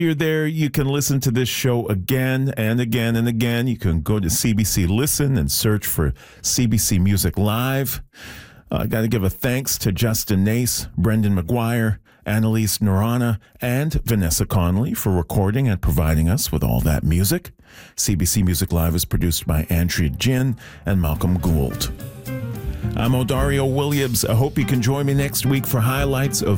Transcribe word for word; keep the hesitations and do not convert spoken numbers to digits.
You're there, you can listen to this show again and again and again. You can go to C B C Listen and search for C B C Music Live. Uh, I got to give a thanks to Justin Nace, Brendan McGuire, Annalise Norana, and Vanessa Connolly for recording and providing us with all that music. C B C Music Live is produced by Andrea Jin and Malcolm Gould. I'm Odario Williams. I hope you can join me next week for highlights of